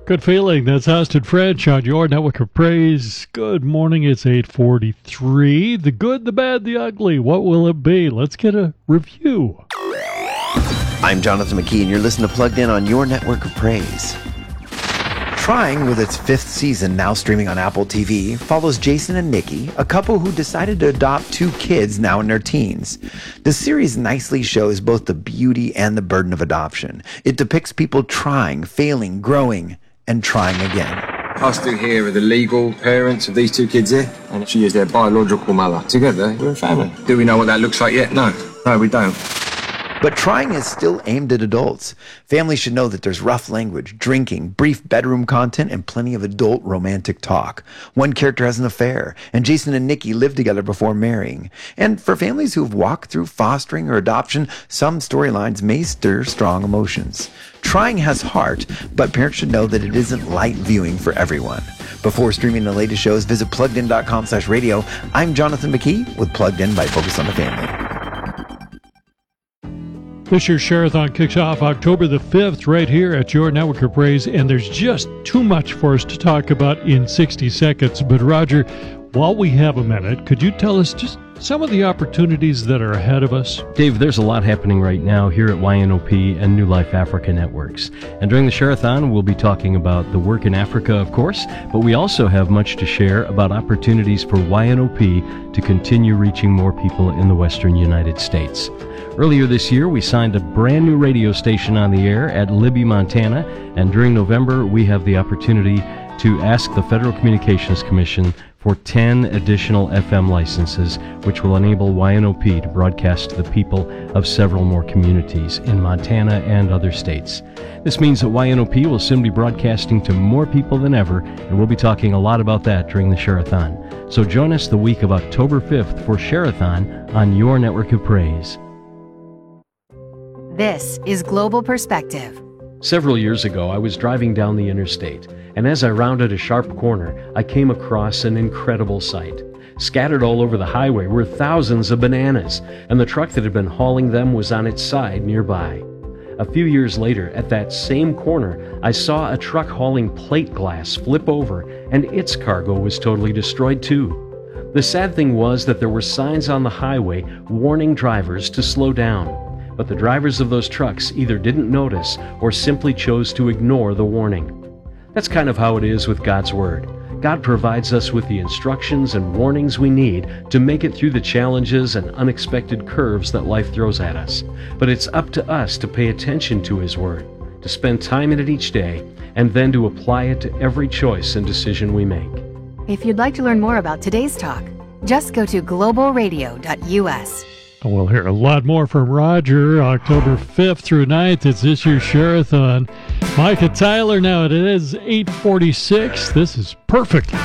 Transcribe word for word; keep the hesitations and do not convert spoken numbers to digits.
Good feeling. That's Austin French on your network of praise. Good morning. It's eight forty-three. The good, the bad, the ugly. What will it be? Let's get a review. I'm Jonathan McKee, and you're listening to Plugged In on your network of praise. Trying, with its fifth season now streaming on Apple T V, follows Jason and Nikki, a couple who decided to adopt two kids now in their teens. The series nicely shows both the beauty and the burden of adoption. It depicts people trying, failing, growing, and trying again. Us two here are the legal parents of these two kids here, and she is their biological mother. Together, we're a family. Do we know what that looks like yet? No. No, we don't. But Trying is still aimed at adults. Families should know that there's rough language, drinking, brief bedroom content, and plenty of adult romantic talk. One character has an affair, and Jason and Nikki live together before marrying. And for families who've walked through fostering or adoption, some storylines may stir strong emotions. Trying has heart, but parents should know that it isn't light viewing for everyone. Before streaming the latest shows, visit pluggedin.com slash radio. I'm Jonathan McKee with Plugged In by Focus on the Family. This year's Share-a-thon kicks off October the fifth right here at your network of praise, and there's just too much for us to talk about in sixty seconds. But Roger, while we have a minute, could you tell us just some of the opportunities that are ahead of us? Dave, there's a lot happening right now here at Y N O P and New Life Africa Networks. And during the Share-a-thon, we'll be talking about the work in Africa, of course, but we also have much to share about opportunities for Y N O P to continue reaching more people in the western United States. Earlier this year, we signed a brand new radio station on the air at Libby, Montana, and during November, we have the opportunity to ask the Federal Communications Commission for ten additional F M licenses, which will enable Y N O P to broadcast to the people of several more communities in Montana and other states. This means that Y N O P will soon be broadcasting to more people than ever, and we'll be talking a lot about that during the Share-a-thon. So join us the week of October fifth for Share-a-thon on your network of praise. This is Global Perspective. Several years ago, I was driving down the interstate, and as I rounded a sharp corner, I came across an incredible sight. Scattered all over the highway were thousands of bananas, and the truck that had been hauling them was on its side nearby. A few years later, at that same corner, I saw a truck hauling plate glass flip over, and its cargo was totally destroyed too. The sad thing was that there were signs on the highway warning drivers to slow down. But the drivers of those trucks either didn't notice or simply chose to ignore the warning. That's kind of how it is with God's Word. God provides us with the instructions and warnings we need to make it through the challenges and unexpected curves that life throws at us. But it's up to us to pay attention to His Word, to spend time in it each day, and then to apply it to every choice and decision we make. If you'd like to learn more about today's talk, just go to global radio dot U S. We'll hear a lot more from Roger October fifth through ninth. It's this year's Share-a-thon. Micah Tyler now. It is eight forty-six. This is perfect.